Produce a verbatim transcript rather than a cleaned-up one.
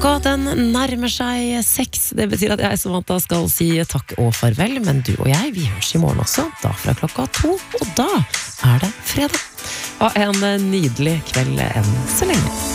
Klokka den nærmer seg seks. Det betyr at jeg som vant da skal si takk og farvel, men du og jeg, vi høres i morgen også, da fra klokka to, og da er det fredag. Ha en nydelig kveld enn så lenge.